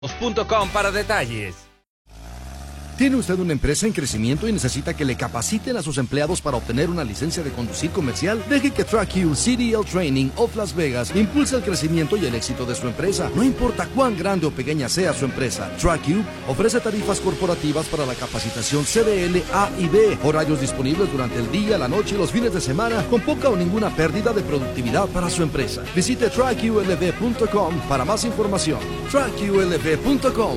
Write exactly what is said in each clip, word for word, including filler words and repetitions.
punto com para detalles. ¿Tiene usted una empresa en crecimiento y necesita que le capaciten a sus empleados para obtener una licencia de conducir comercial? Deje que TrackU C D L Training of Las Vegas impulse el crecimiento y el éxito de su empresa. No importa cuán grande o pequeña sea su empresa, TrackU ofrece tarifas corporativas para la capacitación C D L A y B, horarios disponibles durante el día, la noche y los fines de semana, con poca o ninguna pérdida de productividad para su empresa. Visite track U L V punto com para más información. track U L V punto com.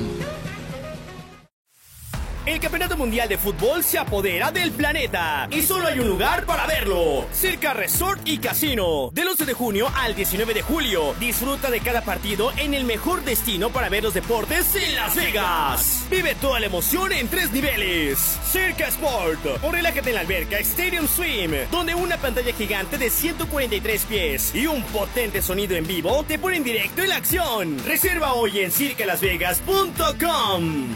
El Campeonato Mundial de Fútbol se apodera del planeta y solo hay un lugar para verlo: Circa Resort y Casino. Del once de junio al diecinueve de julio, disfruta de cada partido en el mejor destino para ver los deportes en Las Vegas. Vive toda la emoción en tres niveles: Circa Sport, o relájate en la alberca Stadium Swim, donde una pantalla gigante de ciento cuarenta y tres pies y un potente sonido en vivo te ponen directo en la acción. Reserva hoy en circa las vegas punto com.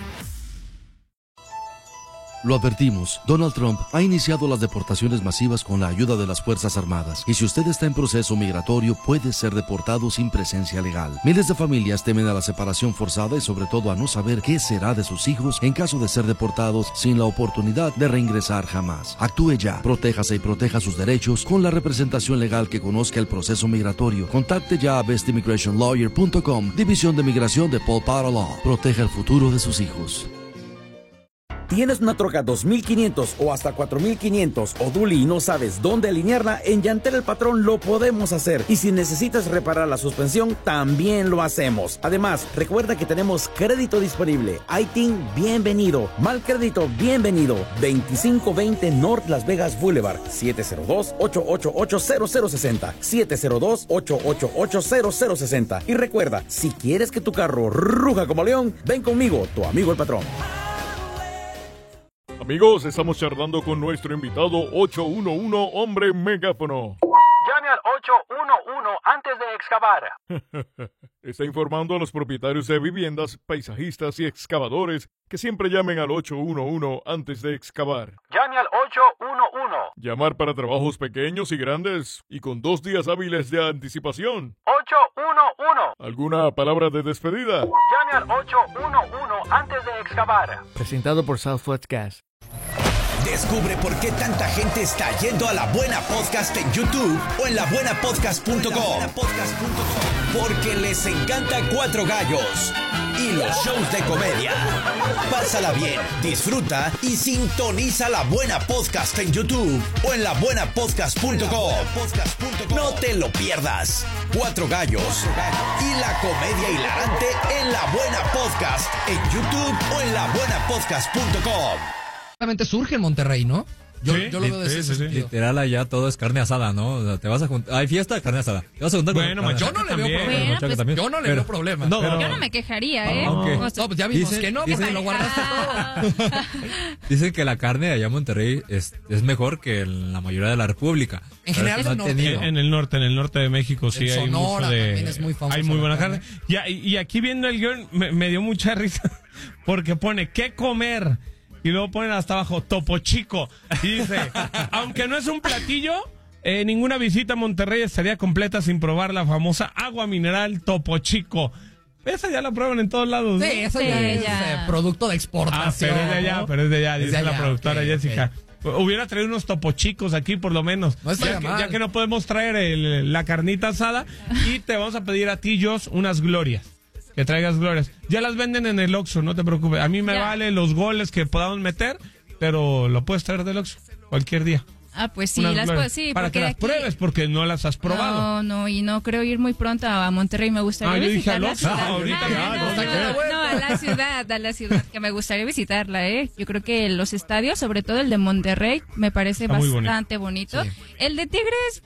Lo advertimos, Donald Trump ha iniciado las deportaciones masivas con la ayuda de las Fuerzas Armadas, y si usted está en proceso migratorio puede ser deportado sin presencia legal. Miles de familias temen a la separación forzada y sobre todo a no saber qué será de sus hijos en caso de ser deportados sin la oportunidad de reingresar jamás. Actúe ya, protéjase y proteja sus derechos con la representación legal que conozca el proceso migratorio. Contacte ya a best immigration lawyer punto com, División de Migración de Paul Potter Law. Proteja el futuro de sus hijos. ¿Tienes una troca dos mil quinientos o hasta cuatro mil quinientos o dually y no sabes dónde alinearla? En Llantera El Patrón lo podemos hacer. Y si necesitas reparar la suspensión, también lo hacemos. Además, recuerda que tenemos crédito disponible. I T I N, bienvenido. Mal crédito, bienvenido. veinticinco veinte North Las Vegas Boulevard. siete cero dos, ocho ocho ocho, cero cero seis cero. siete cero dos, ocho ocho ocho, cero cero seis cero. Y recuerda, si quieres que tu carro ruja como león, ven conmigo, tu amigo el patrón. Amigos, estamos charlando con nuestro invitado ocho uno uno, hombre megáfono. Llame al ocho uno uno antes de excavar. Está informando a los propietarios de viviendas, paisajistas y excavadores que siempre llamen al ocho uno uno antes de excavar. Llame al ocho uno uno. Llamar para trabajos pequeños y grandes y con dos días hábiles de anticipación. ocho uno uno. ¿Alguna palabra de despedida? Llame al ocho uno uno antes de excavar. Presentado por Southwest Gas. Descubre por qué tanta gente está yendo a La Buena Podcast en YouTube o en la buena podcast punto com. Porque les encanta Cuatro Gallos y los shows de comedia. Pásala bien, disfruta y sintoniza La Buena Podcast en YouTube o en la buena podcast punto com. No te lo pierdas. Cuatro Gallos y la comedia hilarante en La Buena Podcast en YouTube o en la buena podcast punto com. Surge en Monterrey, ¿no? Yo, sí, yo lo veo de ese sí, sí. Literal, allá todo es carne asada, ¿no? O sea, te vas a juntar. Hay fiesta, carne asada. Te vas a juntar bueno, con yo no le veo problema. Bueno, pues, también. Yo no le pero, veo problema. No, pero, yo no me quejaría, ¿eh? Okay. O sea, no, pues ya vimos dicen, que no, dicen, porque lo guardaste todo. Dicen que la carne de allá en Monterrey es, es mejor que en la mayoría de la República. En general, no norte, tenido. ¿no? En el norte, en el norte de México sí en hay Sonora mucho de. También es muy famoso hay muy buena carne. carne. Y, y aquí viendo el guión me, me dio mucha risa porque pone ¿qué comer? Y luego ponen hasta abajo, Topo Chico. Y dice, aunque no es un platillo, eh, ninguna visita a Monterrey estaría completa sin probar la famosa agua mineral Topo Chico. Esa ya la prueban en todos lados, ¿no? Sí, esa ya es eh, producto de exportación. Ah, pero es de allá, ¿no? pero es de allá, dice de allá, la productora okay, Jessica. Okay. Hubiera traído unos Topo Chicos aquí por lo menos. No ya, que, ya que no podemos traer el, la carnita asada. Y te vamos a pedir a ti, Jos, unas glorias. Que traigas glorias. Ya las venden en el Oxxo, no te preocupes. A mí me ya. vale los goles que podamos meter, pero lo puedes traer del Oxxo cualquier día. Ah, pues sí, las puedo, sí. Para que las aquí... pruebes, porque no las has probado. No, no, y no creo ir muy pronto a Monterrey. Me gustaría ah, visitar la ciudad. Ah, ahorita no, ya, no, no, no, no, a la ciudad, a la ciudad, que me gustaría visitarla, ¿eh? Yo creo que los estadios, sobre todo el de Monterrey, me parece Está bastante bonito. bonito. Sí. El de Tigres...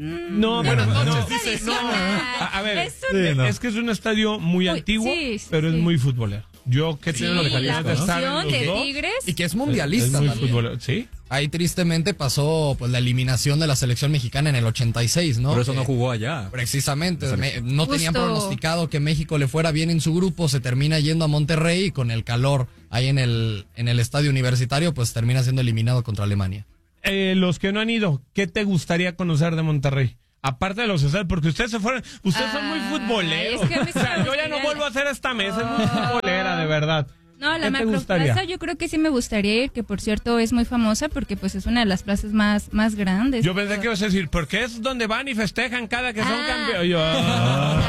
No, bueno, no, no, dice, no, a, a ver, es, un, sí, no. es que es un estadio muy, muy antiguo, sí, sí, pero es muy futbolero. Yo que sí, tengo la calidad de estar en los de dos, Tigres y que es mundialista es, es muy también. futbolero, ¿sí? Ahí tristemente pasó pues la eliminación de la selección mexicana en el ochenta y seis, ¿no? Por eso que, no jugó allá. Precisamente, me, no Justo. tenían pronosticado que México le fuera bien en su grupo, se termina yendo a Monterrey y con el calor ahí en el en el estadio universitario, pues termina siendo eliminado contra Alemania. Eh, los que no han ido, ¿qué te gustaría conocer de Monterrey? aparte de los estadios, porque ustedes se fueron, ustedes Ah, son muy futboleros. es que a mí sí O sea, me yo ya no gustaría- vuelvo a hacer esta mesa, es muy futbolera, de verdad. No, la ¿Qué te gustaría? Macroplaza yo creo que sí me gustaría ir, que por cierto es muy famosa porque pues es una de las plazas más, más grandes. Yo pensé que ibas a decir, porque es donde van y festejan cada que son Ah. campeones. Yo, ah.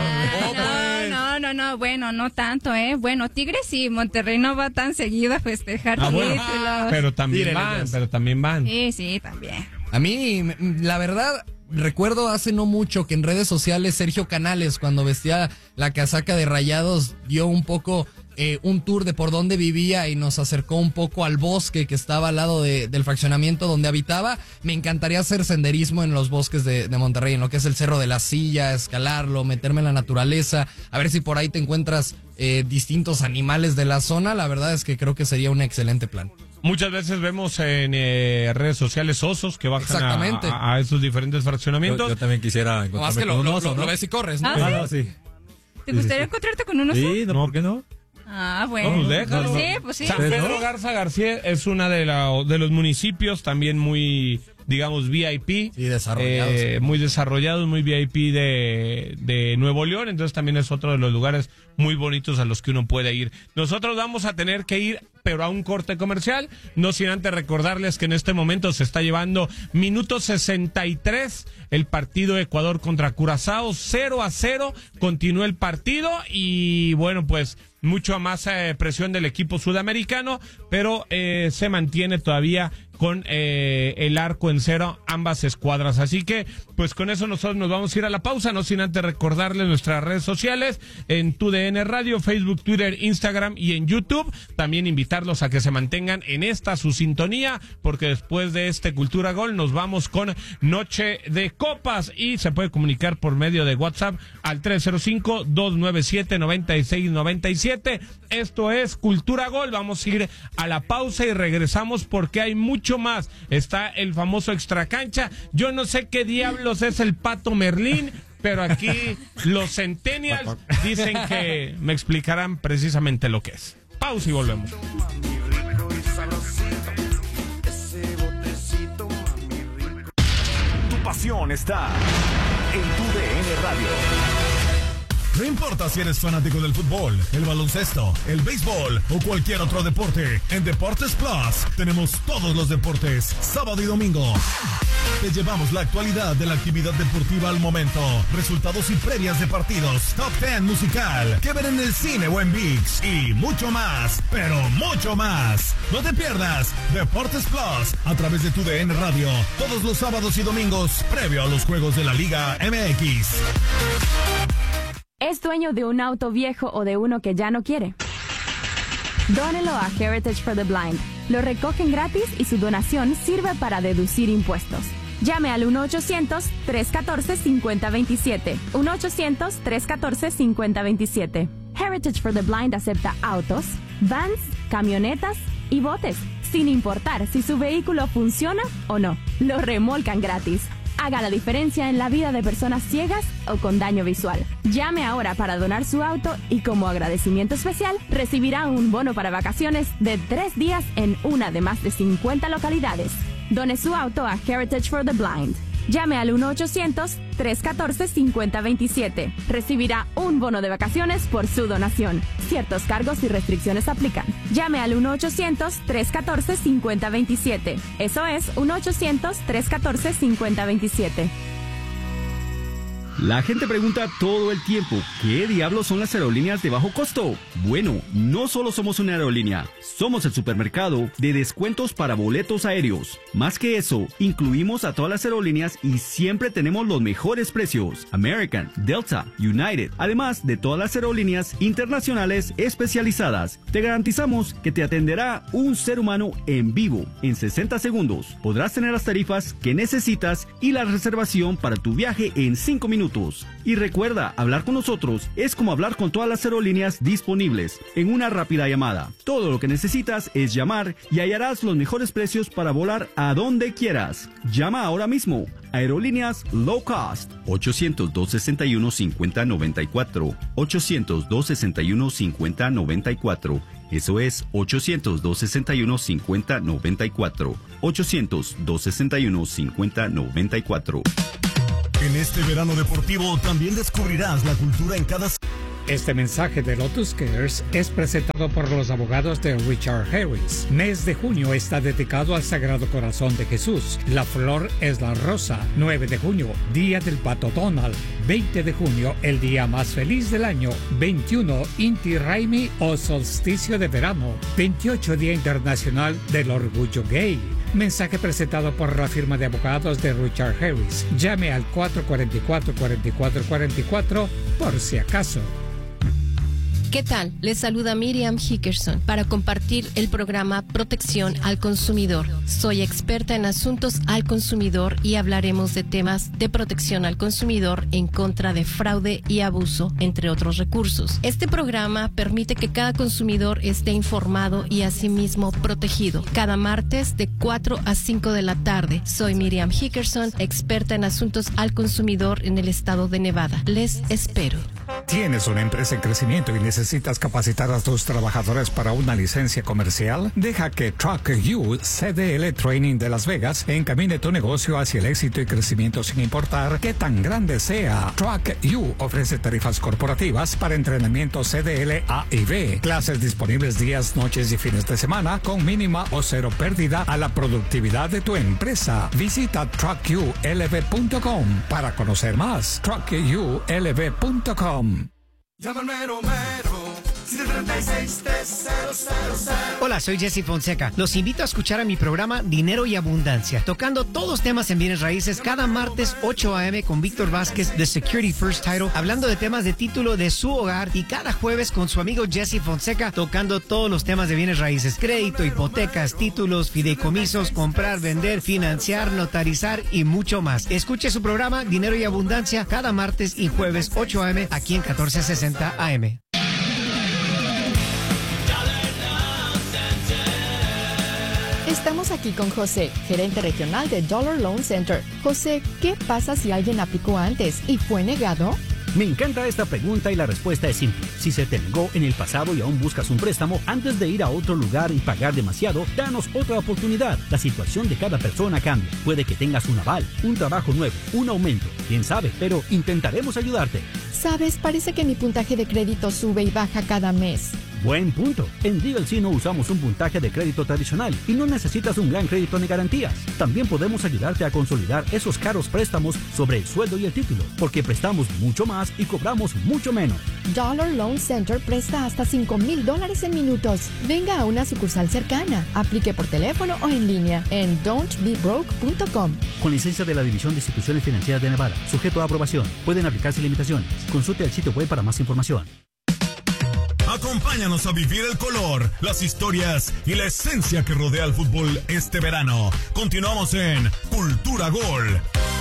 No, no, no, no, bueno, no tanto, ¿eh? Bueno, Tigres sí, Monterrey no va tan seguido a festejar Ah, bueno, títulos. pero también Tírenle, van, pues. pero también van. Sí, sí, también. A mí, la verdad, recuerdo hace no mucho que en redes sociales Sergio Canales, cuando vestía la casaca de Rayados, dio un poco eh, un tour de por dónde vivía y nos acercó un poco al bosque que estaba al lado de, del fraccionamiento donde habitaba. Me encantaría hacer senderismo en los bosques de, de Monterrey, en lo que es el Cerro de la Silla, escalarlo, meterme en la naturaleza, a ver si por ahí te encuentras eh, distintos animales de la zona. La verdad es que creo que sería un excelente plan. Muchas veces vemos en eh, redes sociales osos que bajan Exactamente. a, a, a esos diferentes fraccionamientos. Yo, yo también quisiera No, más encontrarme que con lo, un lo, oso, lo- ¿no? lo ves y corres, ¿no? Ah, Ah, ¿sí? no, sí. ¿Te gustaría encontrarte con un oso? Sí, no, ¿por qué no? Ah, bueno. No, pues déjalo. Sí, pues sí. San Pedro Garza García es una de, la, de los municipios también muy, digamos, V I P. Sí, desarrollados. Eh, muy desarrollados, muy V I P de, de Nuevo León. Entonces también es otro de los lugares muy bonitos a los que uno puede ir. Nosotros vamos a tener que ir, pero a un corte comercial. No sin antes recordarles que en este momento se está llevando minuto sesenta y tres el partido Ecuador contra Curazao. cero a cero continúa el partido y bueno, pues mucho más eh, presión del equipo sudamericano, pero eh, se mantiene todavía con eh, el arco en cero ambas escuadras. Así que, pues con eso nosotros nos vamos a ir a la pausa, no sin antes recordarles nuestras redes sociales en Tu D N Radio, Facebook, Twitter, Instagram y en YouTube. También invitarlos a que se mantengan en esta su sintonía, porque después de este Cultura Gol nos vamos con Noche de Copas y se puede comunicar por medio de WhatsApp al tres cero cinco, dos nueve siete, nueve seis nueve siete. Esto es Cultura Gol. Vamos a ir a la pausa y regresamos porque hay mucho más. Está el famoso extracancha. Yo no sé qué diablos es el Pato Merlín, pero aquí los centennials dicen que me explicarán precisamente lo que es. Pausa y volvemos. Tu pasión está en Tu D N Radio. No importa si eres fanático del fútbol, el baloncesto, el béisbol o cualquier otro deporte, en Deportes Plus tenemos todos los deportes, sábado y domingo. Te llevamos la actualidad de la actividad deportiva al momento, resultados y previas de partidos, top diez musical, que ver en el cine o en ViX y mucho más, pero mucho más. No te pierdas Deportes Plus a través de Tu D N Radio, todos los sábados y domingos, previo a los juegos de la Liga M X. ¿Es dueño de un auto viejo o de uno que ya no quiere? Dónelo a Heritage for the Blind. Lo recogen gratis y su donación sirve para deducir impuestos. Llame al uno ochocientos, tres uno cuatro, cinco cero dos siete. uno ochocientos, tres uno cuatro, cinco cero dos siete. Heritage for the Blind acepta autos, vans, camionetas y botes, sin importar si su vehículo funciona o no. Lo remolcan gratis. Haga la diferencia en la vida de personas ciegas o con daño visual. Llame ahora para donar su auto y como agradecimiento especial recibirá un bono para vacaciones de tres días en una de más de cincuenta localidades. Done su auto a Heritage for the Blind. Llame al uno ochocientos, tres uno cuatro, cinco cero dos siete. Recibirá un bono de vacaciones por su donación. Ciertos cargos y restricciones aplican. Llame al uno ochocientos, tres uno cuatro, cinco cero dos siete. Eso es uno ochocientos, tres uno cuatro, cinco cero dos siete. La gente pregunta todo el tiempo, ¿qué diablos son las aerolíneas de bajo costo? Bueno, no solo somos una aerolínea, somos el supermercado de descuentos para boletos aéreos. Más que eso, incluimos a todas las aerolíneas y siempre tenemos los mejores precios. American, Delta, United, además de todas las aerolíneas internacionales especializadas. Te garantizamos que te atenderá un ser humano en vivo en sesenta segundos. Podrás tener las tarifas que necesitas y la reservación para tu viaje en cinco minutos. Y recuerda, hablar con nosotros es como hablar con todas las aerolíneas disponibles en una rápida llamada. Todo lo que necesitas es llamar y hallarás los mejores precios para volar a donde quieras. Llama ahora mismo. Aerolíneas Low Cost. ochocientos, dos sesenta y uno, cincuenta noventa y cuatro. ochocientos, dos sesenta y uno, cincuenta noventa y cuatro. Eso es ochocientos, dos sesenta y uno, cincuenta noventa y cuatro. ochocientos, dos sesenta y uno, cincuenta noventa y cuatro. En este verano deportivo también descubrirás la cultura en cada... Este mensaje de Lotus Cares es presentado por los abogados de Richard Harris. Mes de junio está dedicado al Sagrado Corazón de Jesús. La flor es la rosa. nueve de junio, Día del Pato Donald. veinte de junio, el día más feliz del año. veintiuno, Inti Raymi o solsticio de verano. veintiocho, Día Internacional del Orgullo Gay. Mensaje presentado por la firma de abogados de Richard Harris. Llame al cuatro cuatro cuatro, cuatro cuatro cuatro cuatro por si acaso. ¿Qué tal? Les saluda Miriam Hickerson para compartir el programa Protección al Consumidor. Soy experta en asuntos al consumidor y hablaremos de temas de protección al consumidor en contra de fraude y abuso, entre otros recursos. Este programa permite que cada consumidor esté informado y asimismo protegido. Cada martes de cuatro a cinco de la tarde. Soy Miriam Hickerson, experta en asuntos al consumidor en el estado de Nevada. Les espero. ¿Tienes una empresa en crecimiento y necesitas capacitar a tus trabajadores para una licencia comercial? Deja que Truck U C D L Training de Las Vegas encamine tu negocio hacia el éxito y crecimiento sin importar qué tan grande sea. Truck U ofrece tarifas corporativas para entrenamiento C D L A y B. Clases disponibles días, noches y fines de semana con mínima o cero pérdida a la productividad de tu empresa. Visita truck u l v punto com para conocer más. truck u l v punto com. Llama al mero mero, siete tres seis, tres cero cero cero. Hola, soy Jesse Fonseca. Los invito a escuchar a mi programa Dinero y Abundancia, tocando todos temas en bienes raíces cada martes ocho a eme con Víctor Vázquez de Security First Title, hablando de temas de título de su hogar, y cada jueves con su amigo Jesse Fonseca, tocando todos los temas de bienes raíces: crédito, hipotecas, títulos, fideicomisos, comprar, vender, financiar, notarizar y mucho más. Escuche su programa Dinero y Abundancia cada martes y jueves ocho a eme aquí en catorce sesenta A M. Estamos aquí con José, gerente regional de Dollar Loan Center. José, ¿qué pasa si alguien aplicó antes y fue negado? Me encanta esta pregunta y la respuesta es simple. Si se te negó en el pasado y aún buscas un préstamo, antes de ir a otro lugar y pagar demasiado, danos otra oportunidad. La situación de cada persona cambia. Puede que tengas un aval, un trabajo nuevo, un aumento. Quién sabe, pero intentaremos ayudarte. Sabes, parece que mi puntaje de crédito sube y baja cada mes. Buen punto. En D L C no usamos un puntaje de crédito tradicional y no necesitas un gran crédito ni garantías. También podemos ayudarte a consolidar esos caros préstamos sobre el sueldo y el título, porque prestamos mucho más y cobramos mucho menos. Dollar Loan Center presta hasta cinco mil dólares en minutos. Venga a una sucursal cercana. Aplique por teléfono o en línea en don't be broke punto com. Con licencia de la División de Instituciones Financieras de Nevada, sujeto a aprobación. Pueden aplicarse limitaciones. Consulte el sitio web para más información. Acompáñanos a vivir el color, las historias y la esencia que rodea al fútbol este verano. Continuamos en Cultura Gol.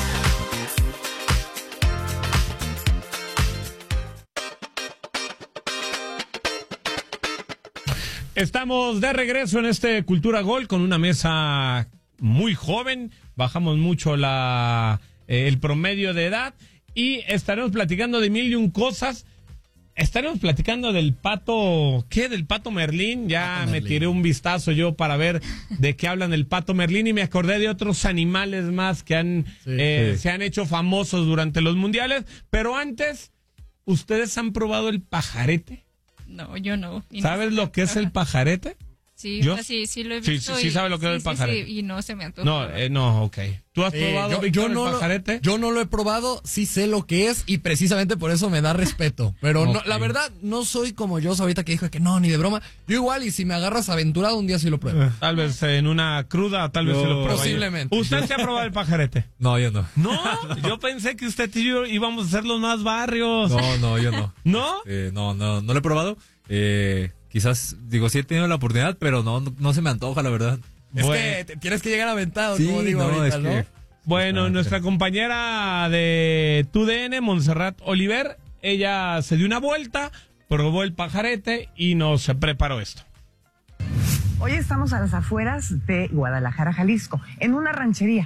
Estamos de regreso en este Cultura Gol con una mesa muy joven. Bajamos mucho la eh, el promedio de edad y estaremos platicando de mil y un cosas. Estaremos platicando del pato, ¿qué? Del pato Merlín. Ya pato me Merlín. Tiré un vistazo yo para ver de qué hablan el pato Merlín y me acordé de otros animales más que han sí, eh, sí. se han hecho famosos durante los mundiales. Pero antes, ¿ustedes han probado el pajarete? No, yo no. ¿Sabes lo que es el pajarete? Sí, ¿Yo? sí, sí lo he sí, visto. Sí, sí, sí sabe lo que sí, es el pajarete. Sí, sí, y no se me antoja. No, eh, no, ok. ¿Tú has probado, eh, yo, Víctor, yo no el pajarete? Lo, yo no lo he probado, sí sé lo que es y precisamente por eso me da respeto. Pero okay. no, la verdad, no soy como yo ahorita que dijo que no, ni de broma. Yo igual, y si me agarras aventurado, un día sí lo pruebo. Uh, tal vez en una cruda, tal vez no, se lo pruebo. Posiblemente. ¿Usted se ha probado el pajarete? No, yo no. ¿No? Yo pensé que usted y yo íbamos a ser los más barrios. No, no, yo no. ¿No? Eh, no, no, no lo he probado. Eh... Quizás, digo, sí he tenido la oportunidad, pero no, no, no se me antoja, la verdad. Es bueno. que te, tienes que llegar aventado, sí, como digo no, ahorita, es ¿no? Que... Bueno, nuestra compañera de T U D N, Montserrat Oliver, ella se dio una vuelta, probó el pajarete y nos preparó esto. Hoy estamos a las afueras de Guadalajara, Jalisco, en una ranchería.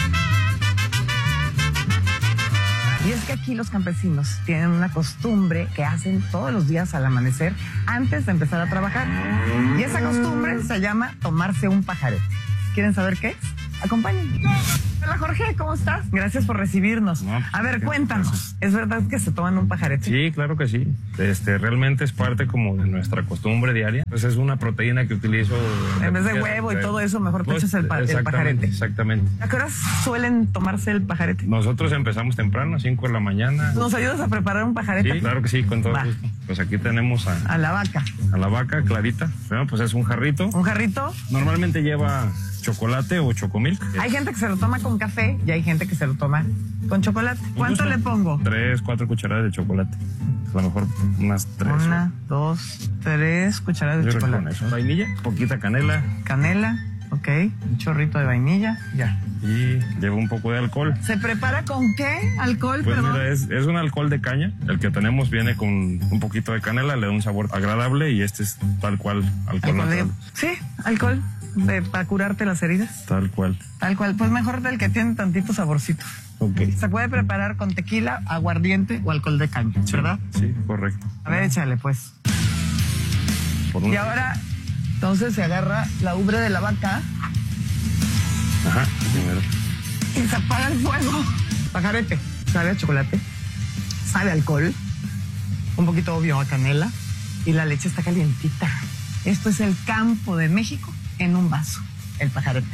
Y es que aquí los campesinos tienen una costumbre que hacen todos los días al amanecer antes de empezar a trabajar. Y esa costumbre se llama tomarse un pajarete. ¿Quieren saber qué es? Acompáñenme. Hola Jorge, ¿cómo estás? Gracias por recibirnos. No, a ver, cuéntanos, gracias. ¿Es verdad que se toman un pajarete? Sí, claro que sí. Este, realmente es parte como de nuestra costumbre diaria. Pues es una proteína que utilizo. En vez de huevo y todo eso, mejor te pues, echas el, pa el pajarete. Exactamente. ¿A qué horas suelen tomarse el pajarete? Nosotros empezamos temprano, a cinco de la mañana. ¿Nos ayudas a preparar un pajarete? Sí, claro que sí, con todo Va. gusto. Pues aquí tenemos a... A la vaca. A la vaca, clarita. Bueno, pues es un jarrito. ¿Un jarrito? Normalmente lleva chocolate o chocomilk. Hay gente que se lo toma con café y hay gente que se lo toma con chocolate. ¿Cuánto le pongo? Tres, cuatro cucharadas de chocolate. A lo mejor unas tres. Una, o... dos, tres cucharadas de Yo chocolate. Con eso. Vainilla, poquita canela. Canela, ok. Un chorrito de vainilla, ya. Y lleva un poco de alcohol. ¿Se prepara con qué alcohol? Pues perdón? mira, es, es un alcohol de caña. El que tenemos viene con un poquito de canela, le da un sabor agradable y este es tal cual alcohol. ¿Alcohol natural. de... Sí, alcohol. De, para curarte las heridas. Tal cual. Tal cual. Pues mejor del que tiene tantito saborcito. Ok. Se puede preparar con tequila, aguardiente o alcohol de caña, sí, ¿verdad? Sí, correcto. A ver, échale pues. Por un... Y ahora, entonces se agarra la ubre de la vaca. Ajá, primero. Y se apaga el fuego. Pajarete. Sabe a chocolate. Sabe a alcohol. Un poquito obvio a canela. Y la leche está calientita. Esto es el campo de México en un vaso. El pajarete.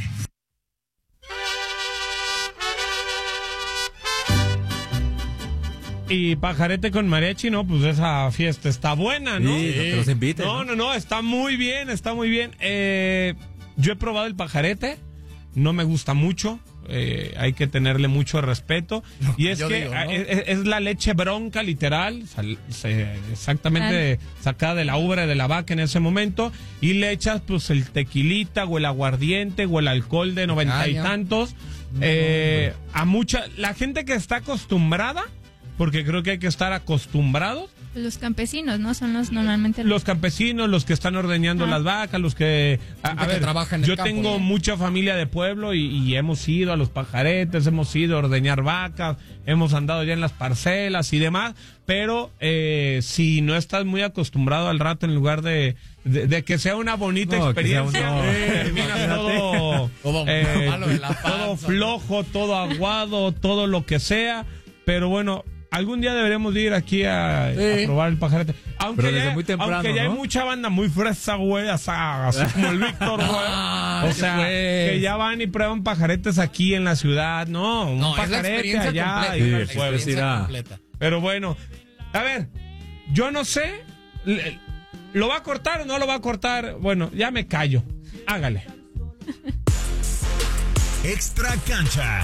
Y pajarete con mariachi, no, pues esa fiesta está buena, ¿no? Sí, que los inviten. No, no, no, está muy bien, está muy bien. Eh, yo he probado el pajarete, no me gusta mucho. Eh, hay que tenerle mucho respeto. No, y es que digo, ¿no? es, es la leche bronca, literal, sal, se, exactamente ah. sacada de la ubre de la vaca en ese momento. Y le echas pues el tequilita o el aguardiente o el alcohol de noventa ah, y tantos. No, eh, no, a mucha, la gente que está acostumbrada, porque creo que hay que estar acostumbrados. Los campesinos, ¿no? Son los normalmente... Los campesinos, los que están ordeñando ah. las vacas, los que... A, a ver, que en yo el campo, tengo ¿no? mucha familia de pueblo y, y hemos ido a los pajaretes, hemos ido a ordeñar vacas, hemos andado ya en las parcelas y demás, pero eh, si no estás muy acostumbrado al rato, en lugar de, de, de que sea una bonita no, experiencia, un, no. eh, termina todo, todo, eh, malo de la panza, todo flojo, todo aguado, todo lo que sea, pero bueno... Algún día deberemos de ir aquí a, sí. a probar el pajarete. Aunque Pero desde ya, muy temprano, aunque ya ¿no? hay mucha banda muy fresa, güey, así, así como el Víctor, güey. Ah, o sea, pues. que ya van y prueban pajaretes aquí en la ciudad. No, un no, pajarete es allá. Completa, Y sí, pueblo. completa. Pero bueno, a ver, yo no sé, ¿lo va a cortar o no lo va a cortar? Bueno, ya me callo. Hágale. Extra Cancha.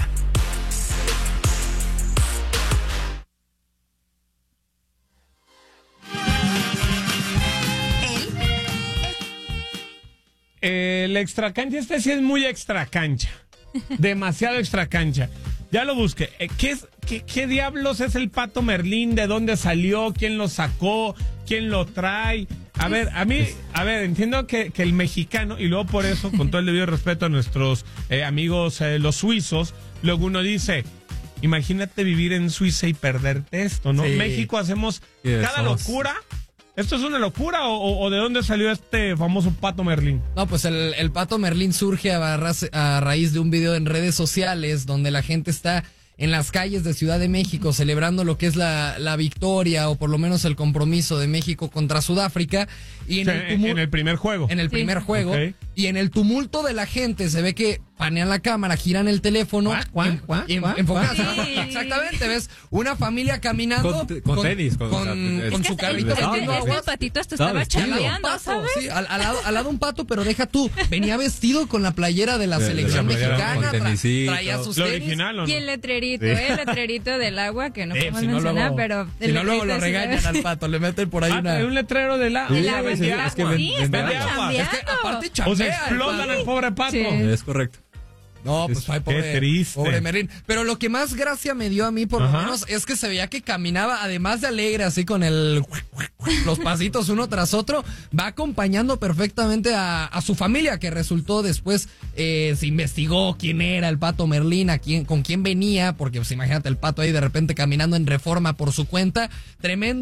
El extra cancha, este sí es muy extra cancha. Demasiado extra cancha. Ya lo busqué. ¿Qué, es, qué, ¿Qué diablos es el Pato Merlín? ¿De dónde salió? ¿Quién lo sacó? ¿Quién lo trae? A ver, a mí, a ver, entiendo que, que el mexicano, y luego por eso, con todo el debido respeto a nuestros eh, amigos eh, los suizos, luego uno dice... Imagínate vivir en Suiza y perderte esto, ¿no? Sí. México hacemos cada locura. ¿Esto es una locura o, o de dónde salió este famoso Pato Merlín? No, pues el, el Pato Merlín surge a, ra a raíz de un video en redes sociales donde la gente está en las calles de Ciudad de México celebrando lo que es la, la victoria o por lo menos el compromiso de México contra Sudáfrica. Y en, o sea, el, en el primer juego. En el sí. primer juego. Okay. Y en el tumulto de la gente se ve que panean la cámara, giran el teléfono. ¿Cuá, cuá, en, cuá, en, cuá, enfocan, cuá. sí. Exactamente, ves una familia caminando con, con, con tenis, con, con, con, con su carrito. Este patito hasta estaba chambeando, ¿sabes? Sí, al, al, lado, al lado un pato, pero deja tú, venía vestido con la playera de la de, selección de la mexicana, tra, traía sus lo tenis. original, ¿o no? Y el letrerito, sí. eh, el letrerito del agua que no eh, podemos si mencionar, no luego, pero... Si no luego lo regañan al pato, le meten por ahí ah, una... un letrero del agua. El agua, sí, es que ven, sí, vende agua. Es que aparte chambea. O sea, explotan al pobre pato. Sí. Es correcto. No, pues ay, pobre, qué triste. pobre Merlín. Pero lo que más gracia me dio a mí, por Ajá. lo menos, es que se veía que caminaba, además de alegre, así con el los pasitos uno tras otro, va acompañando perfectamente a, a su familia, que resultó después, eh, se investigó quién era el Pato Merlín, a quién, con quién venía, porque pues imagínate el pato ahí de repente caminando en Reforma por su cuenta, tremendo.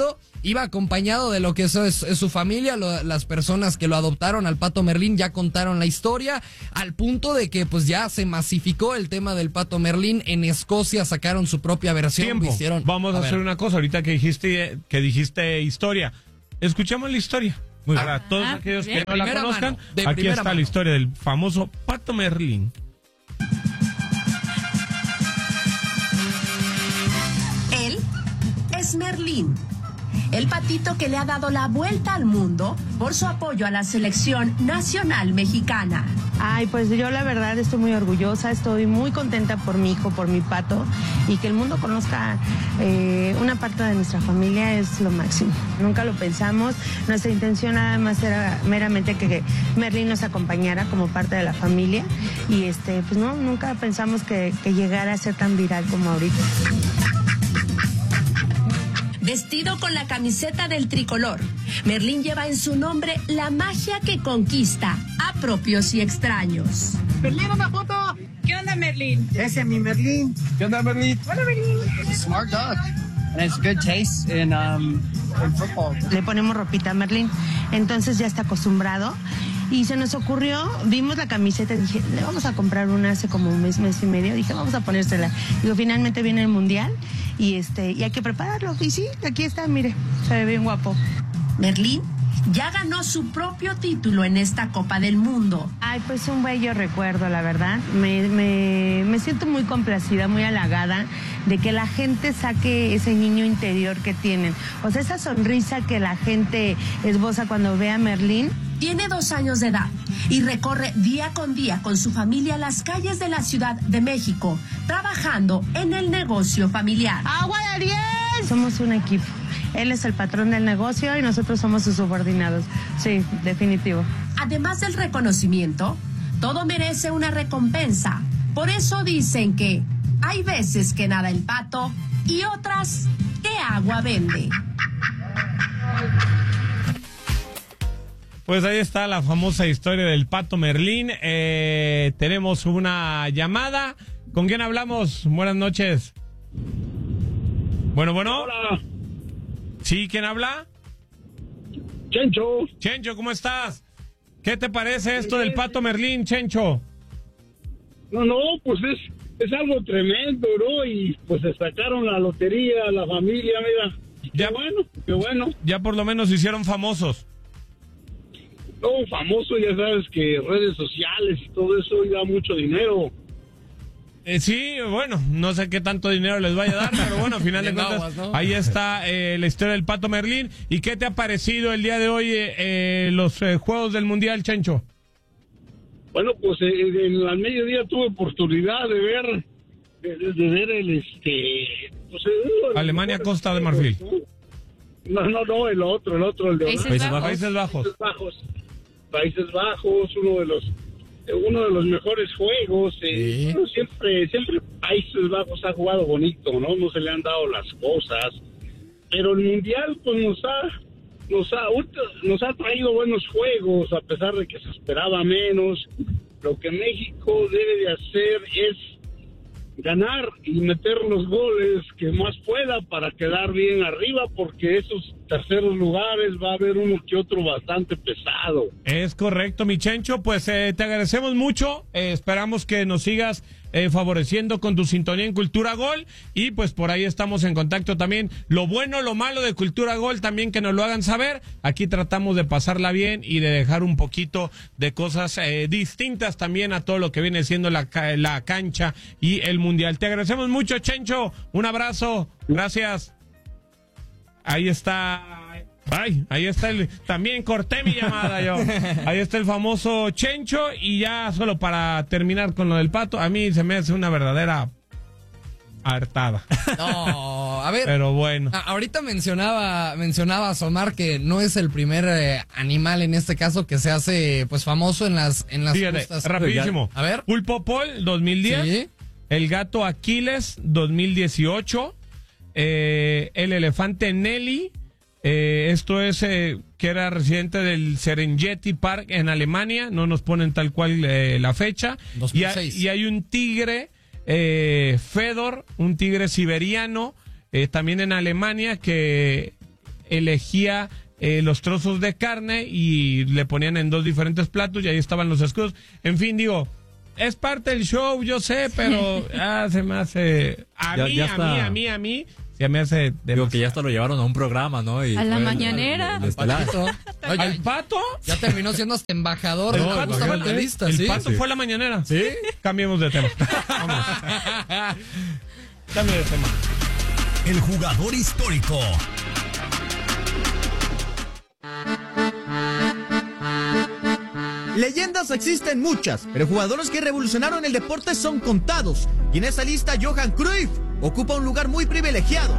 iba acompañado de lo que eso es, es su familia, lo, las personas que lo adoptaron al Pato Merlín ya contaron la historia, al punto de que pues ya se masificó el tema del Pato Merlín. En Escocia sacaron su propia versión. Tiempo. Hicieron, Vamos a, a hacer una cosa, ahorita que dijiste, que dijiste historia, escuchemos la historia. Muy Para bien. todos ah, aquellos que no la conozcan, mano, aquí está mano. la historia del famoso Pato Merlín. Él es Merlín, el patito que le ha dado la vuelta al mundo por su apoyo a la selección nacional mexicana. Ay, pues yo la verdad estoy muy orgullosa, estoy muy contenta por mi hijo, por mi pato, y que el mundo conozca eh, una parte de nuestra familia es lo máximo. Nunca lo pensamos, nuestra intención nada más era meramente que Merlín nos acompañara como parte de la familia, y este, pues no, nunca pensamos que, que llegara a ser tan viral como ahorita. Vestido con la camiseta del tricolor, Merlín lleva en su nombre la magia que conquista a propios y extraños. Merlín, una foto. ¿Qué onda, Merlín? Ese es mi Merlín. ¿Qué onda, Merlín? Hola, Merlín. Smart dog. And it's good taste in, um, in football. Le ponemos ropita a Merlín, entonces ya está acostumbrado. Y se nos ocurrió, vimos la camiseta y dije, le vamos a comprar una hace como un mes, mes y medio. Dije, vamos a ponérsela. Digo, finalmente viene el mundial y este y hay que prepararlo. Y sí, aquí está, mire, se ve bien guapo. Merlín ya ganó su propio título en esta Copa del Mundo. Ay, pues un bello recuerdo, la verdad. Me, me, me siento muy complacida, muy halagada de que la gente saque ese niño interior que tienen. O sea, esa sonrisa que la gente esboza cuando ve a Merlín. Tiene dos años de edad y recorre día con día con su familia las calles de la Ciudad de México, trabajando en el negocio familiar. ¡Agua de diez! Somos un equipo. Él es el patrón del negocio y nosotros somos sus subordinados. Sí, definitivo. Además del reconocimiento, todo merece una recompensa. Por eso dicen que hay veces que nada el pato y otras que agua vende. Pues ahí está la famosa historia del Pato Merlín. Eh, tenemos una llamada. ¿Con quién hablamos? Buenas noches. Bueno, bueno. Hola. ¿Sí? ¿Quién habla? Chencho. Chencho, ¿cómo estás? ¿Qué te parece esto del Pato Merlín, Chencho? No, no, pues es, es algo tremendo, ¿no? Y pues se sacaron la lotería, la familia, mira. Ya, qué bueno, qué bueno. Ya por lo menos se hicieron famosos. No, famoso, ya sabes que redes sociales y todo eso da mucho dinero. Eh, sí, bueno, no sé qué tanto dinero les vaya a dar, pero bueno, al final de cuentas, aguas, ¿no? Ahí está eh, la historia del Pato Merlín. ¿Y qué te ha parecido el día de hoy eh, eh, los eh, Juegos del Mundial, Chencho? Bueno, pues eh, en al mediodía tuve oportunidad de ver, de, de ver el, este... Pues, el, Alemania, Costa de Marfil. No, no, no, el otro, el otro, el de Países Bajos. Países Bajos. Países Bajos. Países Bajos, uno de los uno de los mejores juegos. Eh, sí. Siempre, siempre Países Bajos ha jugado bonito, ¿no? No se le han dado las cosas. Pero el Mundial, pues nos ha, nos ha, nos ha traído buenos juegos, a pesar de que se esperaba menos. Lo que México debe de hacer es ganar y meter los goles que más pueda para quedar bien arriba, porque esos terceros lugares va a haber uno que otro bastante pesado. Es correcto, mi Chencho, pues eh, te agradecemos mucho, eh, esperamos que nos sigas eh, favoreciendo con tu sintonía en Cultura Gol, y pues por ahí estamos en contacto también. Lo bueno, lo malo de Cultura Gol también que nos lo hagan saber. Aquí tratamos de pasarla bien y de dejar un poquito de cosas eh, distintas también a todo lo que viene siendo la, la cancha y el Mundial. Te agradecemos mucho, Chencho, un abrazo, gracias. Ahí está, ay, ahí está el, también corté mi llamada yo, ahí está el famoso Chencho. Y ya solo para terminar con lo del Pato, a mí se me hace una verdadera hartada. No, a ver. Pero bueno. A, ahorita mencionaba, mencionaba Somar que no es el primer eh, animal en este caso que se hace pues famoso en las, en las Fíjate, justas. rapidísimo. A ver. Pulpo Paul, dos mil diez. Sí. El gato Aquiles, dos mil dieciocho. Eh, el elefante Nelly, eh, esto es eh, que era residente del Serengeti Park en Alemania, no nos ponen tal cual eh, la fecha. dos mil seis. Y, hay, y hay un tigre, eh, Fedor, un tigre siberiano, eh, también en Alemania, que elegía eh, los trozos de carne y le ponían en dos diferentes platos y ahí estaban los escudos. En fin, digo, es parte del show, yo sé, pero ah, se me hace... A Ya- mí, ya a está. mí, a mí, a mí, se me hace... Digo que ya hasta lo llevaron a un programa, ¿no? Y A la fue el- mañanera. el- el estelar. Patito. Oye, ¿Al pato? ya terminó siendo hasta embajador ¿El de pato, la fue, periodista, el sí. pato fue a la mañanera? ¿Sí? Cambiemos de tema. Vamos. Cambio de tema. El jugador histórico. Leyendas existen muchas, pero jugadores que revolucionaron el deporte son contados. Y en esa lista Johan Cruyff ocupa un lugar muy privilegiado.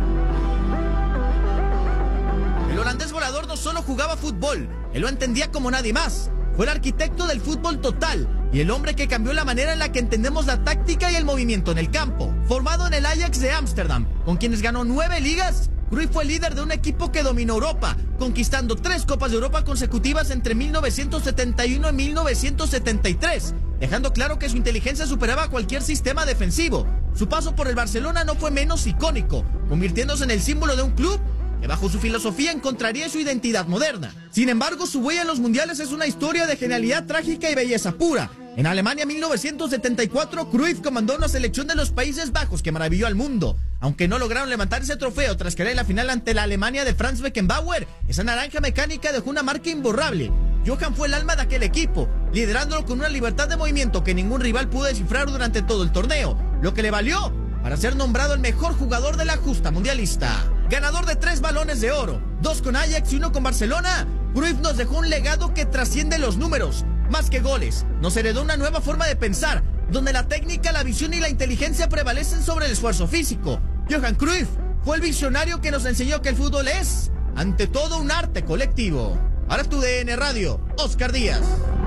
El holandés goleador no solo jugaba fútbol, él lo entendía como nadie más. Fue el arquitecto del fútbol total y el hombre que cambió la manera en la que entendemos la táctica y el movimiento en el campo. Formado en el Ajax de Ámsterdam, con quienes ganó nueve ligas, Cruyff fue líder de un equipo que dominó Europa, conquistando tres Copas de Europa consecutivas entre mil novecientos setenta y uno y mil novecientos setenta y tres, dejando claro que su inteligencia superaba cualquier sistema defensivo. Su paso por el Barcelona no fue menos icónico, convirtiéndose en el símbolo de un club que bajo su filosofía encontraría su identidad moderna. Sin embargo, su huella en los mundiales es una historia de genialidad trágica y belleza pura. En Alemania mil novecientos setenta y cuatro, Cruyff comandó una selección de los Países Bajos que maravilló al mundo. Aunque no lograron levantar ese trofeo tras caer en la final ante la Alemania de Franz Beckenbauer, esa naranja mecánica dejó una marca imborrable. Johan fue el alma de aquel equipo, liderándolo con una libertad de movimiento que ningún rival pudo descifrar durante todo el torneo, lo que le valió para ser nombrado el mejor jugador de la justa mundialista. Ganador de tres balones de oro, dos con Ajax y uno con Barcelona, Cruyff nos dejó un legado que trasciende los números. Más que goles, nos heredó una nueva forma de pensar, donde la técnica, la visión y la inteligencia prevalecen sobre el esfuerzo físico. Johan Cruyff fue el visionario que nos enseñó que el fútbol es, ante todo, un arte colectivo. Para tu D N Radio, Oscar Díaz.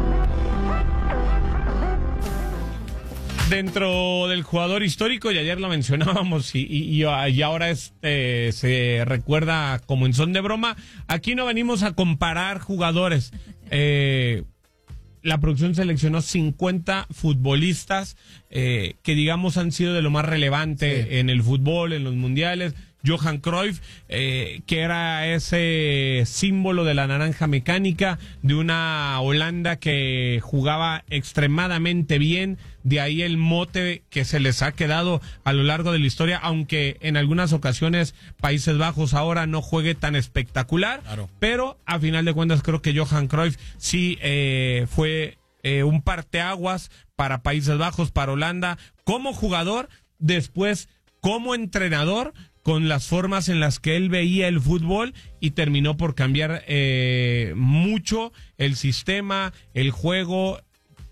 Dentro del jugador histórico, y ayer lo mencionábamos y, y, y ahora este se recuerda como en son de broma, aquí no venimos a comparar jugadores. Eh, la producción seleccionó cincuenta futbolistas eh, que digamos han sido de lo más relevante sí. en el fútbol, en los mundiales. Johan Cruyff, eh, que era ese símbolo de la naranja mecánica, de una Holanda que jugaba extremadamente bien, de ahí el mote que se les ha quedado a lo largo de la historia, aunque en algunas ocasiones Países Bajos ahora no juegue tan espectacular, claro. Pero a final de cuentas creo que Johan Cruyff sí eh, fue eh, un parteaguas para Países Bajos, para Holanda, como jugador, después como entrenador, con las formas en las que él veía el fútbol y terminó por cambiar eh, mucho el sistema, el juego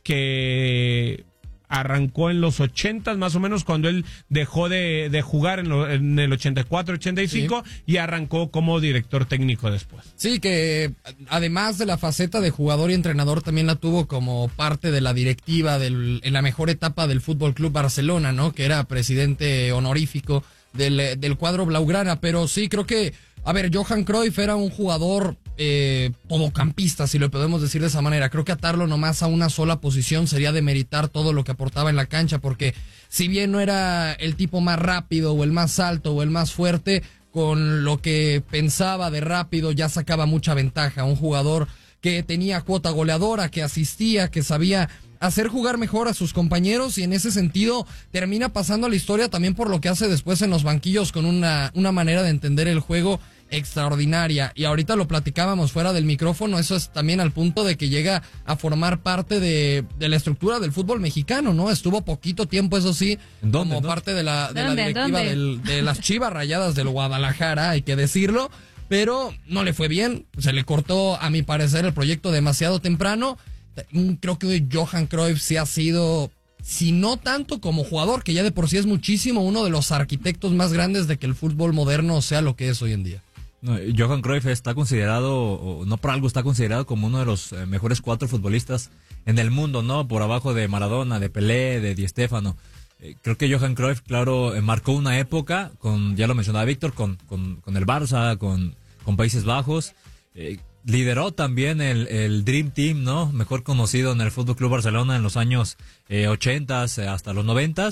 que arrancó en los ochentas más o menos cuando él dejó de, de jugar en, lo, en el ochenta y cuatro, ochenta y cinco sí. Y arrancó como director técnico después. Sí, que además de la faceta de jugador y entrenador también la tuvo como parte de la directiva del, en la mejor etapa del Fútbol Club Barcelona, ¿no? Que era presidente honorífico del, del cuadro blaugrana, pero sí creo que, a ver, Johan Cruyff era un jugador eh, todocampista, si lo podemos decir de esa manera. Creo que atarlo nomás a una sola posición sería demeritar todo lo que aportaba en la cancha, porque si bien no era el tipo más rápido o el más alto o el más fuerte, con lo que pensaba de rápido ya sacaba mucha ventaja. Un jugador que tenía cuota goleadora, que asistía, que sabía hacer jugar mejor a sus compañeros, y en ese sentido termina pasando a la historia también por lo que hace después en los banquillos, con una, una manera de entender el juego extraordinaria. Y ahorita lo platicábamos fuera del micrófono, eso es también al punto de que llega a formar parte de, de la estructura del fútbol mexicano, ¿no? Estuvo poquito tiempo, eso sí, ¿Dónde, como no? parte de la, de la ¿Dónde, directiva dónde? del, de las Chivas Rayadas del Guadalajara, hay que decirlo, pero no le fue bien, se le cortó, a mi parecer, el proyecto demasiado temprano. Creo que Johan Cruyff sí ha sido, si no tanto como jugador, que ya de por sí es muchísimo, uno de los arquitectos más grandes de que el fútbol moderno sea lo que es hoy en día. No, Johan Cruyff está considerado, o no por algo está considerado como uno de los eh, mejores cuatro futbolistas en el mundo, ¿no? Por abajo de Maradona, de Pelé, de Di Stéfano. Eh, creo que Johan Cruyff, claro, eh, marcó una época, con, ya lo mencionaba Víctor, con, con, con el Barça, con, con Países Bajos. Eh, lideró también el, el Dream Team, ¿no? Mejor conocido en el Fútbol Club Barcelona en los años eh, ochentas hasta los noventas.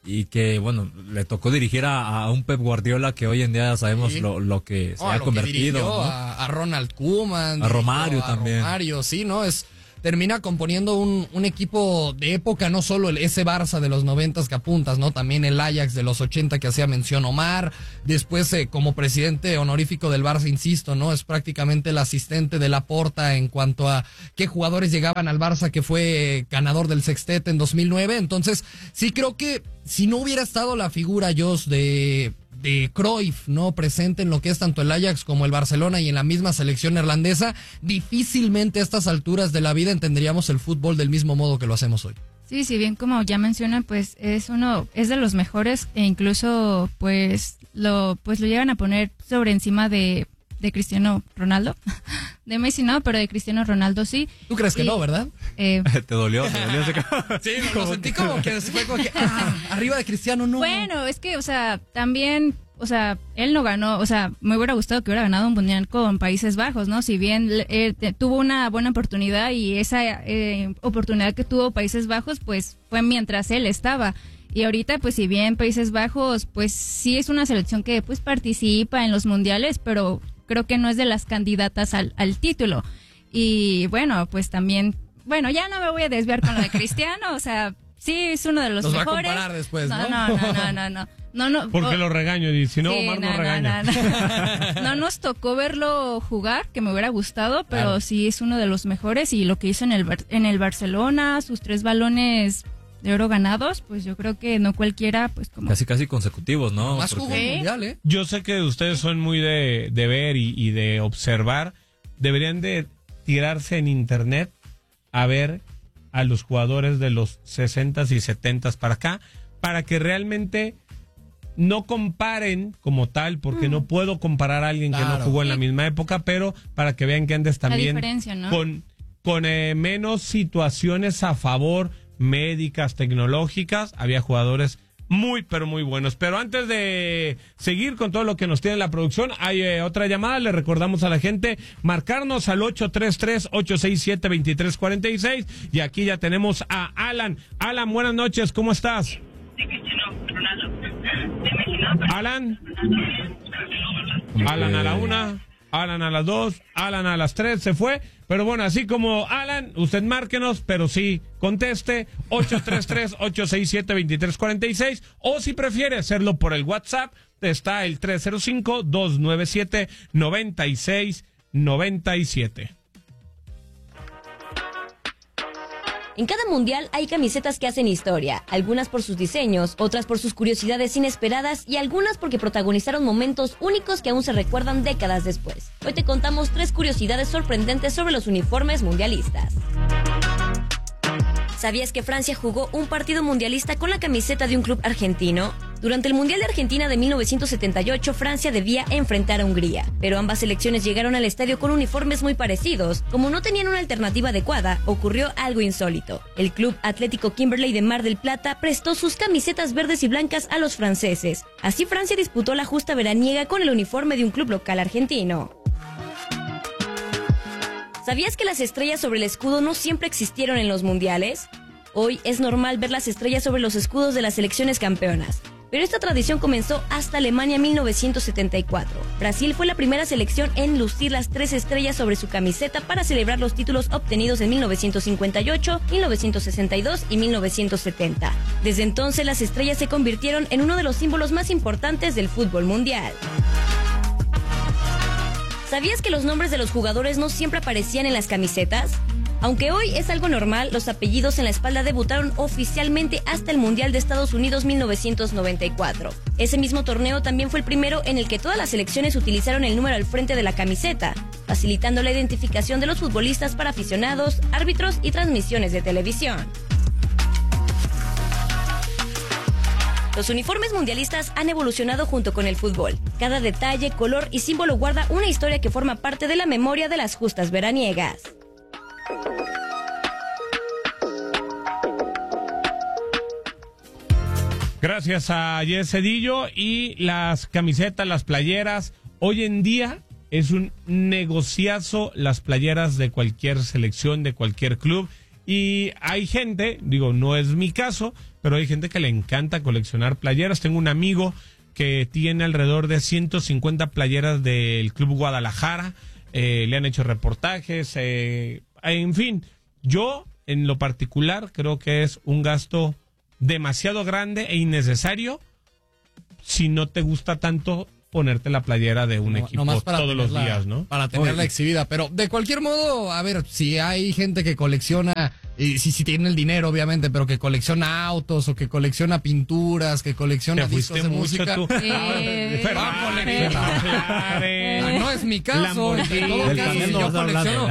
y que, bueno, le tocó dirigir a, a un Pep Guardiola que hoy en día sabemos sí. lo, lo que se oh, ha lo convertido. Que ¿no? a, a Ronald Koeman. A Romario a también. Romario, sí, ¿no? Es... termina componiendo un, un equipo de época, no solo el, ese Barça de los noventas que apuntas, ¿no? También el Ajax de los ochenta que hacía mención Omar. Después, eh, como presidente honorífico del Barça, insisto, ¿no? Es prácticamente el asistente de Laporta en cuanto a qué jugadores llegaban al Barça, que fue eh, ganador del sextete en dos mil nueve. Entonces, sí creo que si no hubiera estado la figura, Jos, de... de Cruyff, ¿no? Presente en lo que es tanto el Ajax como el Barcelona y en la misma selección neerlandesa, difícilmente a estas alturas de la vida entenderíamos el fútbol del mismo modo que lo hacemos hoy. Sí, si bien como ya mencionan, pues es uno, es de los mejores e incluso pues lo, pues lo llegan a poner sobre encima de, de Cristiano Ronaldo. De Messi no, pero de Cristiano Ronaldo sí. ¿Tú crees que y, no, verdad? Eh, te dolió, te dolió. Sí, lo sentí como que fue como que, ah, arriba de Cristiano no. Bueno, es que, o sea, también, o sea, él no ganó, o sea, me hubiera gustado que hubiera ganado un mundial con Países Bajos, ¿no? Si bien eh, tuvo una buena oportunidad y esa eh, oportunidad que tuvo Países Bajos, pues fue mientras él estaba. Y ahorita, pues si bien Países Bajos, pues sí es una selección que pues participa en los mundiales, pero creo que no es de las candidatas al, al título. Y bueno, pues también, bueno, ya no me voy a desviar con lo de Cristiano, o sea, sí es uno de los Nos mejores. Va a comparar después, ¿no? No, no, no, no, no, no. No, no, porque lo regaño, y si no, sí, Omar no, no regaña. No, no. No nos tocó verlo jugar, que me hubiera gustado, pero claro. Sí es uno de los mejores y lo que hizo en el en el Barcelona, sus tres balones de oro ganados, pues yo creo que no cualquiera, pues como... Casi, casi consecutivos, ¿no? Más jugó el mundial, ¿eh? Yo sé que ustedes son muy de, de ver y, y de observar. Deberían de tirarse en internet a ver a los jugadores de los sesentas y setentas para acá, para que realmente no comparen como tal, porque mm. no puedo comparar a alguien claro. que no jugó en la misma época, pero para que vean que andes también ¿no? con, con eh, menos situaciones a favor, médicas, tecnológicas, había jugadores muy, pero muy buenos. Pero antes de seguir con todo lo que nos tiene la producción, hay eh, otra llamada. Le recordamos a la gente marcarnos al ocho tres tres, ocho seis siete, dos tres cuatro seis. Y aquí ya tenemos a Alan. Alan, buenas noches, ¿cómo estás? Alan. Alan a la una, Alan a las dos, Alan a las tres, se fue. Pero bueno, así como Alan, usted márquenos, pero sí conteste ocho tres tres, ocho seis siete, dos tres cuatro seis, o si prefiere hacerlo por el WhatsApp, está el tres cero cinco, dos nueve siete, nueve seis nueve siete. En cada mundial hay camisetas que hacen historia, algunas por sus diseños, otras por sus curiosidades inesperadas y algunas porque protagonizaron momentos únicos que aún se recuerdan décadas después. Hoy te contamos tres curiosidades sorprendentes sobre los uniformes mundialistas. ¿Sabías que Francia jugó un partido mundialista con la camiseta de un club argentino? Durante el Mundial de Argentina de mil novecientos setenta y ocho, Francia debía enfrentar a Hungría, pero ambas selecciones llegaron al estadio con uniformes muy parecidos. Como no tenían una alternativa adecuada, ocurrió algo insólito. El Club Atlético Kimberley de Mar del Plata prestó sus camisetas verdes y blancas a los franceses. Así Francia disputó la justa veraniega con el uniforme de un club local argentino. ¿Sabías que las estrellas sobre el escudo no siempre existieron en los mundiales? Hoy es normal ver las estrellas sobre los escudos de las selecciones campeonas, pero esta tradición comenzó hasta Alemania en mil novecientos setenta y cuatro. Brasil fue la primera selección en lucir las tres estrellas sobre su camiseta para celebrar los títulos obtenidos en mil novecientos cincuenta y ocho, mil novecientos sesenta y dos y mil novecientos setenta. Desde entonces las estrellas se convirtieron en uno de los símbolos más importantes del fútbol mundial. ¿Sabías que los nombres de los jugadores no siempre aparecían en las camisetas? Aunque hoy es algo normal, los apellidos en la espalda debutaron oficialmente hasta el Mundial de Estados Unidos mil novecientos noventa y cuatro. Ese mismo torneo también fue el primero en el que todas las selecciones utilizaron el número al frente de la camiseta, facilitando la identificación de los futbolistas para aficionados, árbitros y transmisiones de televisión. Los uniformes mundialistas han evolucionado junto con el fútbol. Cada detalle, color y símbolo guarda una historia que forma parte de la memoria de las justas veraniegas. Gracias a Jess Cedillo. Y las camisetas, las playeras, hoy en día es un negociazo las playeras de cualquier selección, de cualquier club. Y hay gente, digo, no es mi caso, pero hay gente que le encanta coleccionar playeras. Tengo un amigo que tiene alrededor de ciento cincuenta playeras del Club Guadalajara. Eh, le han hecho reportajes, eh, en fin. Yo, en lo particular, creo que es un gasto demasiado grande e innecesario si no te gusta tanto ponerte la playera de un no, equipo todos tenerla, los días, ¿no? Para tenerla Oye. exhibida, pero de cualquier modo, a ver, si hay gente que colecciona, y si, si tiene el dinero, obviamente, pero que colecciona autos, o que colecciona pinturas, que colecciona discos de música. Tú. Eh, pero, ah, colecciona. No es mi caso. En todo caso, si yo colecciono,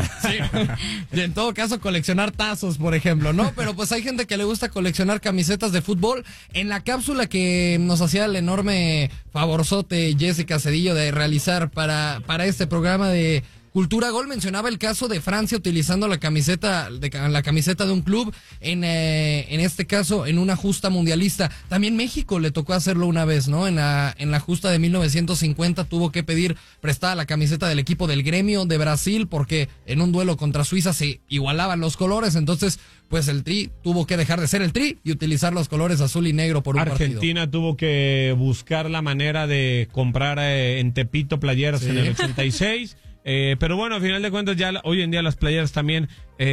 sí, en todo caso, coleccionar tazos, por ejemplo, ¿no? Pero pues hay gente que le gusta coleccionar camisetas de fútbol. En la cápsula que nos hacía el enorme favorzote Jessica Cedillo de realizar para, para este programa de Cultura Gol, mencionaba el caso de Francia utilizando la camiseta de la camiseta de un club, en eh, en este caso en una justa mundialista. También México le tocó hacerlo una vez, ¿no? En la en la justa de mil novecientos cincuenta tuvo que pedir prestada la camiseta del equipo del Gremio de Brasil porque en un duelo contra Suiza se igualaban los colores, entonces pues el Tri tuvo que dejar de ser el Tri y utilizar los colores azul y negro por un Argentina partido. tuvo que buscar la manera de comprar eh, en Tepito playeras sí. en el ochenta y seis. Eh, pero bueno, al final de cuentas ya hoy en día las playeras también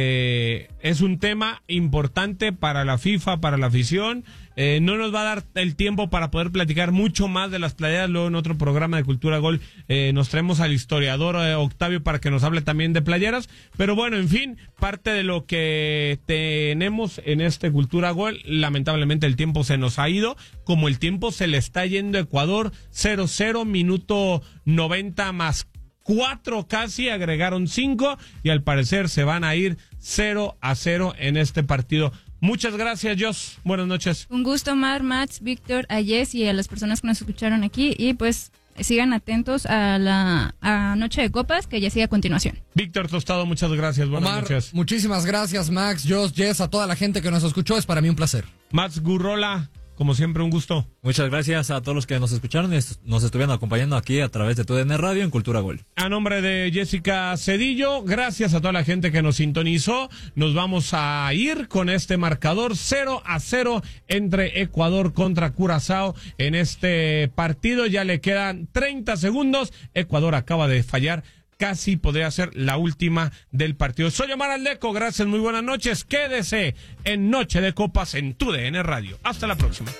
eh, es un tema importante para la FIFA, para la afición. Eh, no nos va a dar el tiempo para poder platicar mucho más de las playeras. Luego en otro programa de Cultura Gol eh, nos traemos al historiador eh, Octavio para que nos hable también de playeras. Pero bueno, en fin, parte de lo que tenemos en este Cultura Gol, lamentablemente el tiempo se nos ha ido, como el tiempo se le está yendo a Ecuador. Cero cero, minuto noventa más cuatro casi, agregaron cinco y al parecer se van a ir cero a cero en este partido. Muchas gracias, Jos. Buenas noches. Un gusto, Mar, Max, Víctor, a Jess y a las personas que nos escucharon aquí. Y pues sigan atentos a la a Noche de Copas, que ya sigue a continuación. Víctor Tostado, muchas gracias. Buenas Omar, noches. Muchísimas gracias, Max, Jos, Jess, a toda la gente que nos escuchó. Es para mí un placer. Max Gurrola, como siempre, un gusto. Muchas gracias a todos los que nos escucharon y nos estuvieron acompañando aquí a través de T U D N Radio en Cultura Gol. A nombre de Jessica Cedillo, gracias a toda la gente que nos sintonizó. Nos vamos a ir con este marcador cero a cero entre Ecuador contra Curazao en este partido. Ya le quedan treinta segundos. Ecuador acaba de fallar. Casi podría ser la última del partido. Soy Omar Aldeco, gracias, muy buenas noches. Quédese en Noche de Copas en T U D N Radio. Hasta la próxima.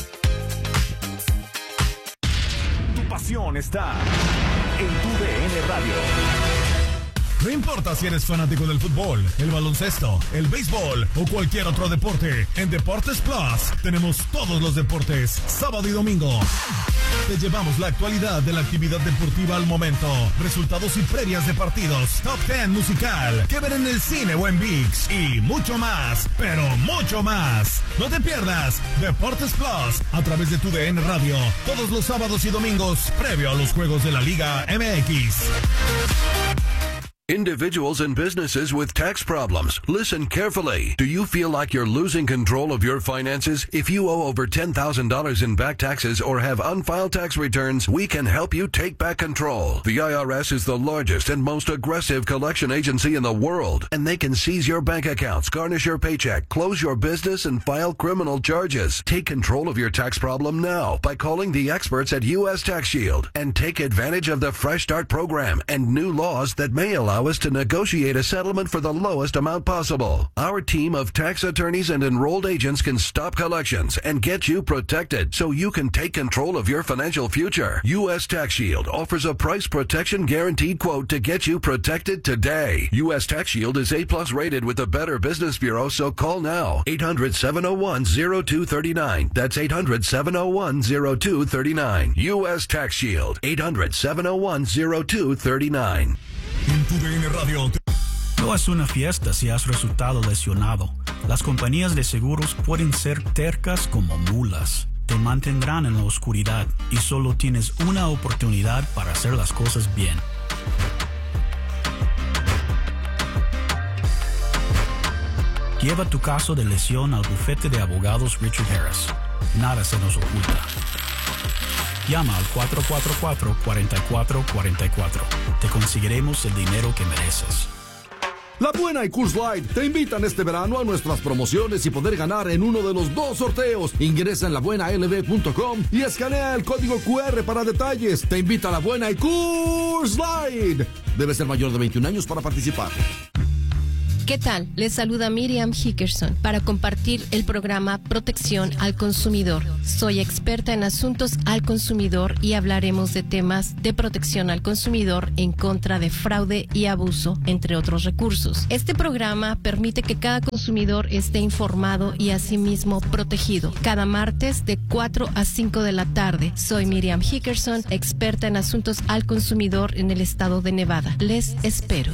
Tu pasión está en T U D N Radio. No importa si eres fanático del fútbol, el baloncesto, el béisbol o cualquier otro deporte, en Deportes Plus tenemos todos los deportes, sábado y domingo. Te llevamos la actualidad de la actividad deportiva al momento, resultados y previas de partidos, top diez musical, que ver en el cine o en ViX y mucho más, pero mucho más. No te pierdas Deportes Plus a través de T U D N Radio, todos los sábados y domingos, previo a los juegos de la Liga M X. Individuals and businesses with tax problems, listen carefully. Do you feel like you're losing control of your finances? If you owe over ten thousand dollars in back taxes or have unfiled tax returns, we can help you take back control. The I R S is the largest and most aggressive collection agency in the world, and they can seize your bank accounts, garnish your paycheck, close your business, and file criminal charges. Take control of your tax problem now by calling the experts at U S Tax Shield and take advantage of the Fresh Start program and new laws that may allow us to negotiate a settlement for the lowest amount possible. Our team of tax attorneys and enrolled agents can stop collections and get you protected so you can take control of your financial future. U S Tax Shield offers a price protection guaranteed quote to get you protected today. U S Tax Shield is A plus rated with the Better Business Bureau, so call now. eight hundred, seven oh one, oh two three nine. That's eight hundred, seven oh one, oh two three nine. U S Tax Shield. eight hundred, seven oh one, oh two three nine. En T U D N Radio. No es una fiesta si has resultado lesionado. Las compañías de seguros pueden ser tercas como mulas. Te mantendrán en la oscuridad y solo tienes una oportunidad para hacer las cosas bien. Lleva tu caso de lesión al bufete de abogados Richard Harris. Nada se nos oculta. Llama al cuatro cuatro cuatro, cuatro cuatro cuatro cuatro. Te conseguiremos el dinero que mereces. La Buena y Coors Light te invitan este verano a nuestras promociones y poder ganar en uno de los dos sorteos. Ingresa en la buena l b punto com y escanea el código cu erre para detalles. Te invita a La Buena y Coors Light. Debe ser mayor de veintiún años para participar. ¿Qué tal? Les saluda Miriam Hickerson para compartir el programa Protección al Consumidor. Soy experta en asuntos al consumidor y hablaremos de temas de protección al consumidor en contra de fraude y abuso, entre otros recursos. Este programa permite que cada consumidor esté informado y asimismo protegido. Cada martes de cuatro a cinco de la tarde. Soy Miriam Hickerson, experta en asuntos al consumidor en el estado de Nevada. Les espero.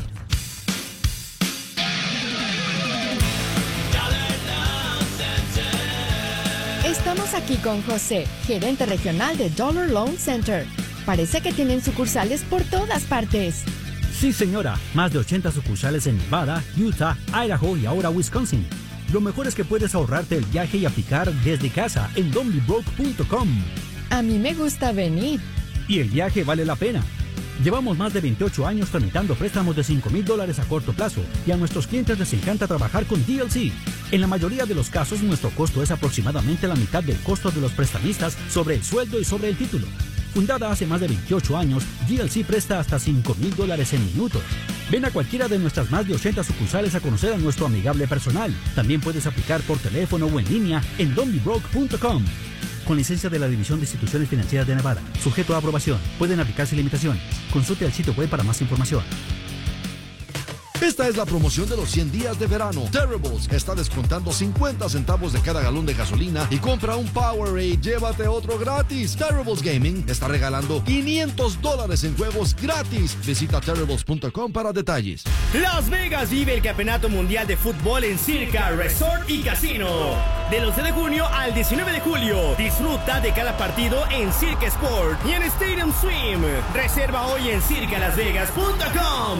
Estamos aquí con José, gerente regional de Dollar Loan Center. Parece que tienen sucursales por todas partes. Sí, señora. Más de ochenta sucursales en Nevada, Utah, Idaho y ahora Wisconsin. Lo mejor es que puedes ahorrarte el viaje y aplicar desde casa en don't be broke punto com. A mí me gusta venir. Y el viaje vale la pena. Llevamos más de veintiocho años tramitando préstamos de cinco mil dólares a corto plazo y a nuestros clientes les encanta trabajar con D L C. En la mayoría de los casos, nuestro costo es aproximadamente la mitad del costo de los prestamistas sobre el sueldo y sobre el título. Fundada hace más de veintiocho años, D L C presta hasta cinco mil dólares en minutos. Ven a cualquiera de nuestras más de ochenta sucursales a conocer a nuestro amigable personal. También puedes aplicar por teléfono o en línea en don't be broke punto com. Con licencia de la División de Instituciones Financieras de Nevada. Sujeto a aprobación. Pueden aplicarse limitaciones. Consulte el sitio web para más información. Esta es la promoción de los cien días de verano. Terribles está descontando cincuenta centavos de cada galón de gasolina y compra un Powerade y llévate otro gratis. Terribles Gaming está regalando quinientos dólares en juegos gratis. Visita terribles punto com para detalles. Las Vegas vive el Campeonato Mundial de Fútbol en Circa Resort y Casino. Del once de junio al diecinueve de julio. Disfruta de cada partido en Circa Sport y en Stadium Swim. Reserva hoy en circa las vegas punto com.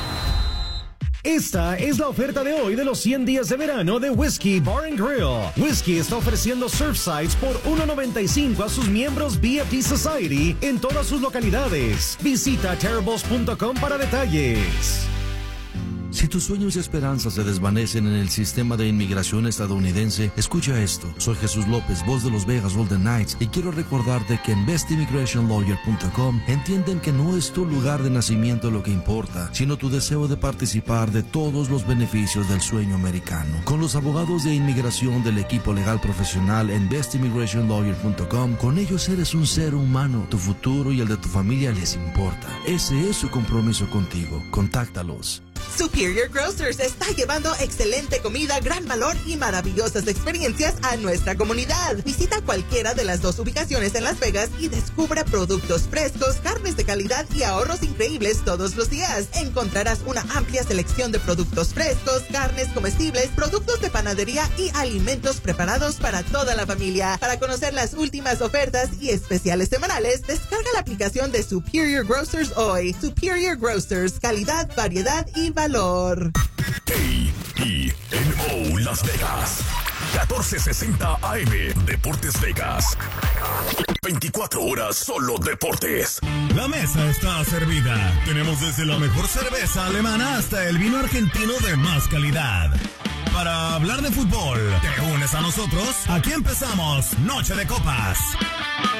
Esta es la oferta de hoy de los cien días de verano de Whiskey Bar and Grill. Whiskey está ofreciendo Surfsides por uno noventa y cinco a sus miembros B F T Society en todas sus localidades. Visita terribles punto com para detalles. Si tus sueños y esperanzas se desvanecen en el sistema de inmigración estadounidense, escucha esto. Soy Jesús López, voz de los Vegas Golden Knights, y quiero recordarte que en best immigration lawyer punto com entienden que no es tu lugar de nacimiento lo que importa, sino tu deseo de participar de todos los beneficios del sueño americano. Con los abogados de inmigración del equipo legal profesional en best immigration lawyer punto com, con ellos eres un ser humano. Tu futuro y el de tu familia les importa. Ese es su compromiso contigo. Contáctalos. Superior Grocers está llevando excelente comida, gran valor y maravillosas experiencias a nuestra comunidad. Visita cualquiera de las dos ubicaciones en Las Vegas y descubra productos frescos, carnes de calidad y ahorros increíbles todos los días. Encontrarás una amplia selección de productos frescos, carnes comestibles, productos de panadería y alimentos preparados para toda la familia. Para conocer las últimas ofertas y especiales semanales, descarga la aplicación de Superior Grocers hoy. Superior Grocers, calidad, variedad y valor. A E N O Las Vegas. catorce sesenta A M Deportes Vegas. veinticuatro horas solo deportes. La mesa está servida. Tenemos desde la mejor cerveza alemana hasta el vino argentino de más calidad. Para hablar de fútbol, ¿te unes a nosotros? Aquí empezamos Noche de Copas.